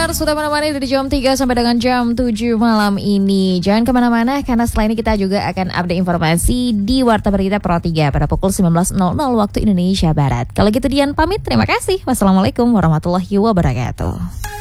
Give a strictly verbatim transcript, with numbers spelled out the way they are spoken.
pendengar sudah menemani dari jam tiga sampai dengan jam tujuh malam ini. Jangan kemana-mana karena setelah ini kita juga akan update informasi di Warta Berita Pro tiga pada pukul sembilan belas nol nol waktu Indonesia Barat. Kalau gitu Dian pamit, terima kasih. Wassalamualaikum warahmatullahi wabarakatuh.